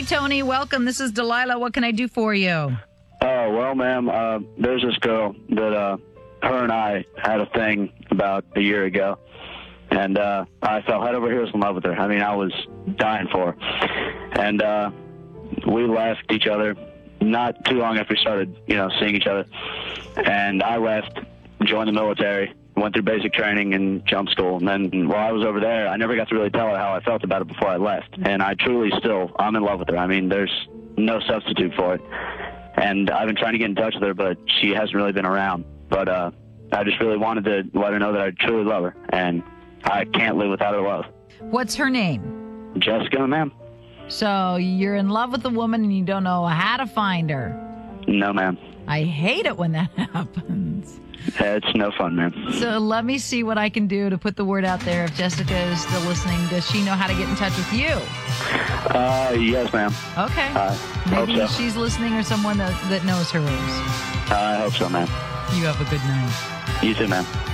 Tony. Welcome. This is Delilah. What can I do for you? Oh, well, ma'am, there's this girl that her and I had a thing about a year ago, and I fell head over heels in love with her. I mean, I was dying for her. And we left each other not too long after we started, seeing each other. And I left, joined the military, went through basic training and jump school. And then while I was over there, I never got to really tell her how I felt about it before I left. And I truly I'm in love with her. I mean, there's no substitute for it. And I've been trying to get in touch with her, but she hasn't really been around. But I just really wanted to let her know that I truly love her, and I can't live without her love. What's her name? Jessica, ma'am. So you're in love with a woman and you don't know how to find her. No, ma'am. I hate it when that happens. It's no fun, ma'am. So let me see what I can do to put the word out there. If Jessica is still listening, does she know how to get in touch with you? Yes, ma'am. Okay. Maybe hope so. she's listening or someone that knows her is. I hope so, ma'am. You have a good night. You too, ma'am.